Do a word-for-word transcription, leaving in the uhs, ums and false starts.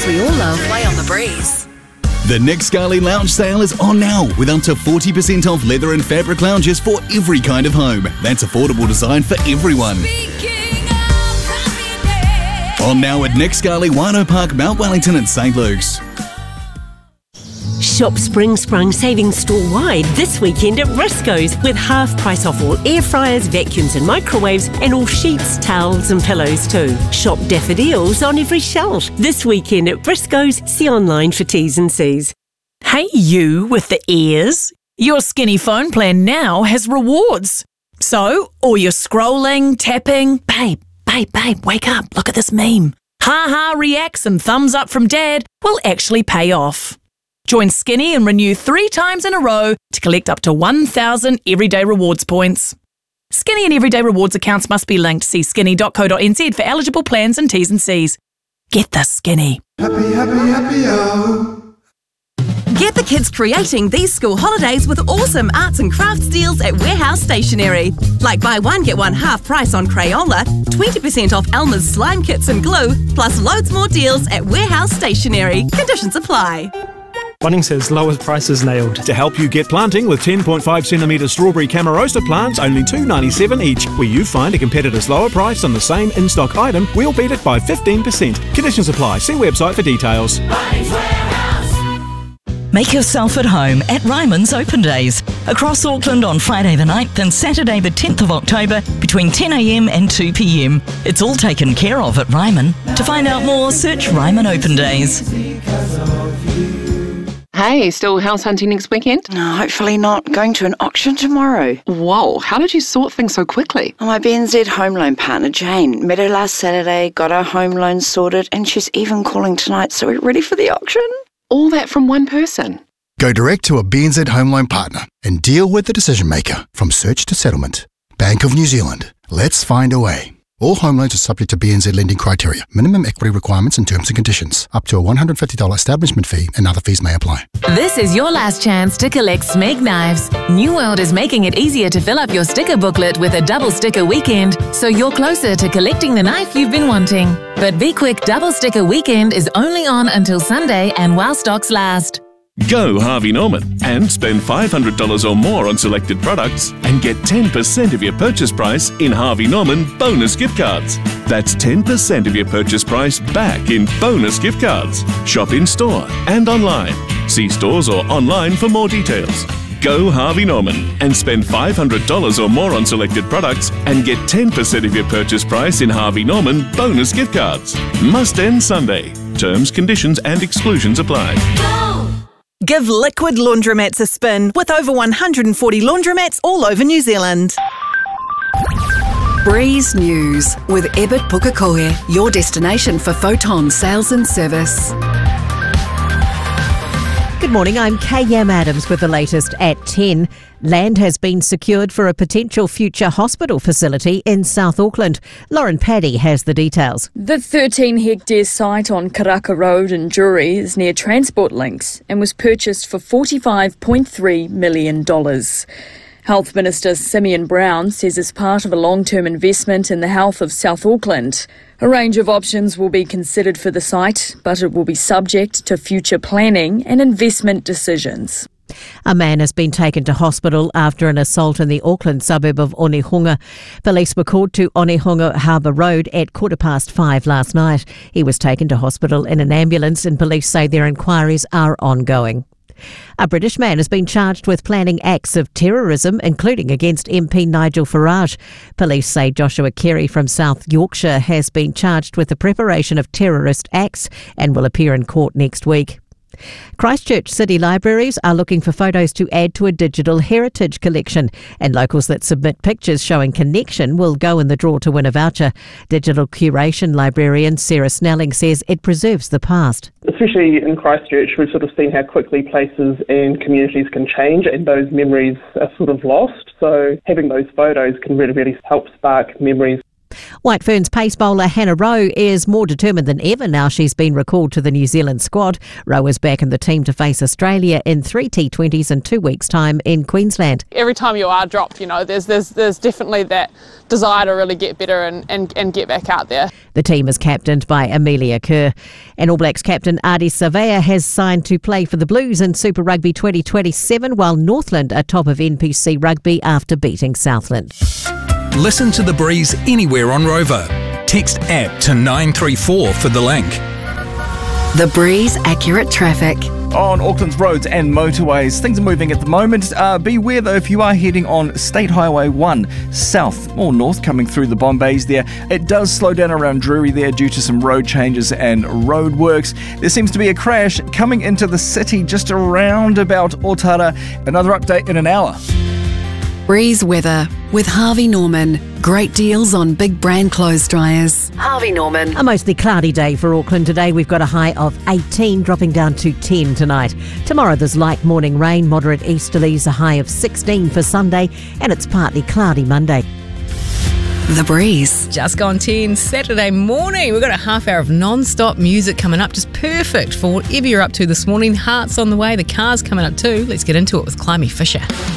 we all love. Play on the Breeze. The Nick Scali Lounge sale is on now with up to forty percent off leather and fabric lounges for every kind of home. That's affordable design for everyone. On now at Nick Scali, Wano Park, Mount Wellington and St Luke's. Shop Spring Sprung savings store-wide this weekend at Briscoe's with half price off all air fryers, vacuums and microwaves and all sheets, towels and pillows too. Shop daffodils on every shelf this weekend at Briscoe's. See online for T's and C's. Hey you with the ears. Your Skinny phone plan now has rewards. So, all your scrolling, tapping, babe, babe, babe, wake up, look at this meme. Ha-ha reacts and thumbs up from dad will actually pay off. Join Skinny and renew three times in a row to collect up to one thousand Everyday Rewards points. Skinny and Everyday Rewards accounts must be linked. See skinny dot co dot n z for eligible plans and T's and C's. Get the Skinny. Happy, happy, happy, oh. Get the kids creating these school holidays with awesome arts and crafts deals at Warehouse Stationery. Like buy one, get one half price on Crayola, twenty percent off Elmer's slime kits and glue, plus loads more deals at Warehouse Stationery. Conditions apply. Bunnings says lowest prices nailed. To help you get planting with ten point five centimetre strawberry Camarosa plants, only two dollars ninety-seven each. Where you find a competitor's lower price on the same in-stock item, we'll beat it by fifteen percent. Conditions apply. See website for details. Bunnings Warehouse. Make yourself at home at Ryman's Open Days. Across Auckland on Friday the ninth and Saturday the tenth of October between ten a m and two p m. It's all taken care of at Ryman. To find out more, search Ryman Open Days. Hey, still house hunting next weekend? No, hopefully not. Going to an auction tomorrow. Whoa, how did you sort things so quickly? My B N Z home loan partner, Jane, met her last Saturday, got our home loan sorted, and she's even calling tonight, so we're ready for the auction. All that from one person? Go direct to a B N Z home loan partner and deal with the decision maker from search to settlement. Bank of New Zealand. Let's find a way. All home loans are subject to B N Z lending criteria, minimum equity requirements and terms and conditions. Up to a one hundred fifty dollars establishment fee and other fees may apply. This is your last chance to collect Smeg knives. New World is making it easier to fill up your sticker booklet with a double sticker weekend, so you're closer to collecting the knife you've been wanting. But be quick, double sticker weekend is only on until Sunday and while stocks last. Go Harvey Norman and spend five hundred dollars or more on selected products and get ten percent of your purchase price in Harvey Norman bonus gift cards. That's ten percent of your purchase price back in bonus gift cards. Shop in store and online. See stores or online for more details. Go Harvey Norman and spend five hundred dollars or more on selected products and get ten percent of your purchase price in Harvey Norman bonus gift cards. Must end Sunday. Terms, conditions and exclusions apply. Go! Give Liquid Laundromats a spin with over one hundred forty laundromats all over New Zealand. Breeze News with Ebert Pukekohe, your destination for photon sales and service. Good morning, I'm K-Yam Adams with the latest at ten. Land has been secured for a potential future hospital facility in South Auckland. Lauren Paddy has the details. The thirteen hectare site on Karaka Road in Juri is near transport links and was purchased for forty-five point three million dollars. Health Minister Simeon Brown says it's part of a long-term investment in the health of South Auckland. A range of options will be considered for the site, but it will be subject to future planning and investment decisions. A man has been taken to hospital after an assault in the Auckland suburb of Onehunga. Police were called to Onehunga Harbour Road at quarter past five last night. He was taken to hospital in an ambulance and police say their inquiries are ongoing. A British man has been charged with planning acts of terrorism, including against M P Nigel Farage. Police say Joshua Carey from South Yorkshire has been charged with the preparation of terrorist acts and will appear in court next week. Christchurch City Libraries are looking for photos to add to a digital heritage collection, and locals that submit pictures showing connection will go in the draw to win a voucher. Digital curation librarian Sarah Snelling says it preserves the past. Especially in Christchurch, we've sort of seen how quickly places and communities can change and those memories are sort of lost. So having those photos can really, really help spark memories. White Ferns pace bowler Hannah Rowe is more determined than ever now she's been recalled to the New Zealand squad. Rowe is back in the team to face Australia in three T twenties in two weeks' time in Queensland. Every time you are dropped, you know, there's there's there's definitely that desire to really get better and, and, and get back out there. The team is captained by Amelia Kerr. And All Blacks captain Ardie Savea has signed to play for the Blues in Super Rugby twenty twenty-seven, while Northland are top of N P C Rugby after beating Southland. Listen to The Breeze anywhere on Rover. Text app to nine three four for the link. The Breeze Accurate Traffic. On Auckland's roads and motorways, things are moving at the moment. Uh, beware though if you are heading on State Highway one south or north coming through the Bombays there. It does slow down around Drury there due to some road changes and road works. There seems to be a crash coming into the city just around about Otara. Another update in an hour. Breeze weather with Harvey Norman. Great deals on big brand clothes dryers. Harvey Norman. A mostly cloudy day for Auckland today. We've got a high of eighteen, dropping down to ten tonight. Tomorrow there's light morning rain, moderate easterlies, a high of sixteen for Sunday, and it's partly cloudy Monday. The Breeze. Just gone ten Saturday morning. We've got a half hour of non-stop music coming up, just perfect for whatever you're up to this morning. Hearts on the way, the car's coming up too. Let's get into it with Climby Fisher.